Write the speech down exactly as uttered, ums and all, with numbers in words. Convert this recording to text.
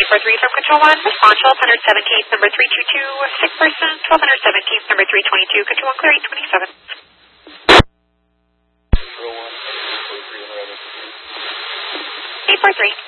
four three from Control one, respond twelve seventeen, number three two two, sick person, twelve seventeen, number three twenty-two, Control one, clear eight twenty-seven. Control one, eight four three, eight four three.